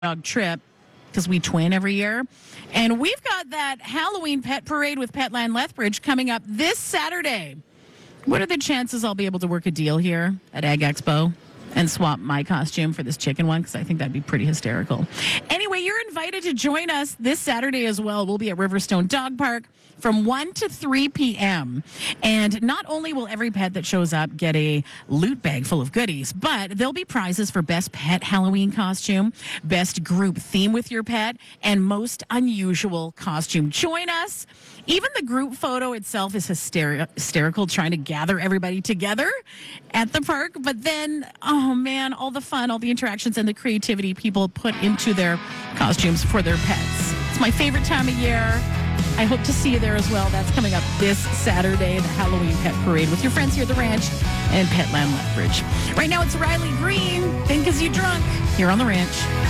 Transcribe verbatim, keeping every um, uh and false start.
dog Trip, because we twin every year. And we've got that Halloween pet parade with Petland Lethbridge coming up this Saturday. What are the chances I'll be able to work a deal here at Ag Expo and swap my costume for this chicken one? Because I think that'd be pretty hysterical. Anyway, you're invited to join us this Saturday as well. We'll be at Riverstone Dog Park from one to three p.m. And not only will every pet that shows up get a loot bag full of goodies, but there'll be prizes for best pet Halloween costume, best group theme with your pet, and most unusual costume. Join us. Even the group photo itself is hysteri- hysterical, trying to gather everybody together at the park. But then, oh man, all the fun, all the interactions, and the creativity people put into their costumes for their pets. It's my favorite time of year. I hope to see you there as well. That's coming up this Saturday, the Halloween Pet Parade with your friends here at the ranch and Petland Lethbridge. Right now, it's Riley Green. Think as you drunk here on the ranch.